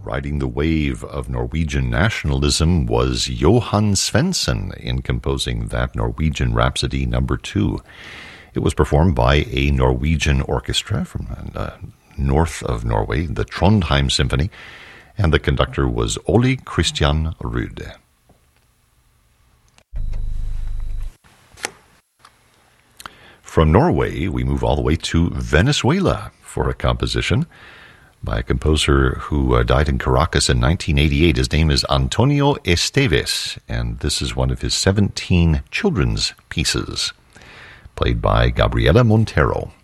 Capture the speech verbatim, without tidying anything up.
riding the wave of Norwegian nationalism was Johan Svensson in composing that Norwegian Rhapsody number two. It was performed by a Norwegian orchestra from uh, north of Norway, the Trondheim Symphony, and the conductor was Ole Christian Rude. From Norway, we move all the way to Venezuela for a composition by a composer who uh, died in Caracas in nineteen eighty-eight. His name is Antonio Esteves, and this is one of his seventeen children's pieces, played by Gabriela Montero.